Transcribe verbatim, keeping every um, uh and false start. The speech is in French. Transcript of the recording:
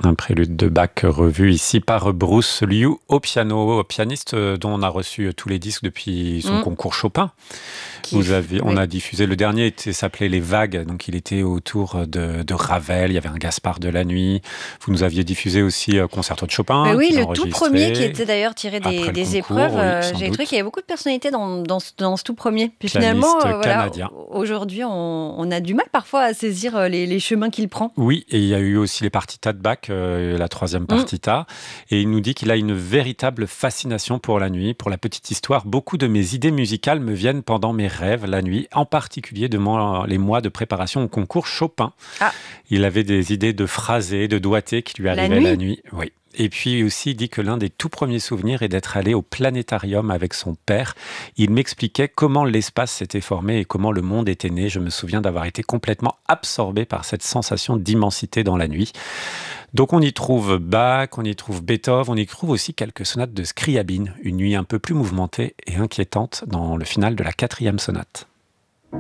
Un prélude de Bach revu ici par Bruce Liu au piano, pianiste dont on a reçu tous les disques depuis son mmh. concours Chopin. Qui, Vous avez, oui. On a diffusé, le dernier était, s'appelait Les Vagues, donc il était autour de, de Ravel, il y avait un Gaspard de la Nuit. Vous nous aviez diffusé aussi euh, Concerto de Chopin. Mais oui, le tout premier qui était d'ailleurs tiré des, des concours, épreuves. Oui, euh, j'ai trouvé qu'il y avait beaucoup de personnalités dans, dans, dans ce tout premier. Puis Pianiste finalement, euh, voilà, canadien. Aujourd'hui, on, on a du mal parfois à saisir les, les chemins qu'il prend. Oui, et il y a eu aussi les partitas de Bach, euh, la troisième partita, mmh. et il nous dit qu'il a une véritable fascination pour la nuit. Pour la petite histoire, beaucoup de mes idées musicales me viennent pendant mes rêves la nuit, en particulier de moi, les mois de préparation au concours Chopin. Ah. Il avait des idées de phrasé, de doigté qui lui arrivaient la nuit. La nuit. Oui. Et puis aussi, il dit que l'un des tout premiers souvenirs est d'être allé au planétarium avec son père. Il m'expliquait comment l'espace s'était formé et comment le monde était né. Je me souviens d'avoir été complètement absorbé par cette sensation d'immensité dans la nuit. Donc on y trouve Bach, on y trouve Beethoven, on y trouve aussi quelques sonates de Scriabine, une nuit un peu plus mouvementée et inquiétante dans le final de la quatrième sonate.